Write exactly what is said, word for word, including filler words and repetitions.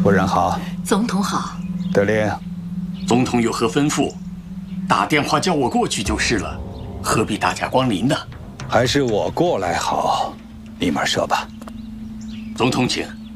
夫人好， 总统好。 德林， 总统有何吩咐，打电话叫我过去就是了，何必大驾光临呢？ 还是我过来好，你们说吧。 总统请。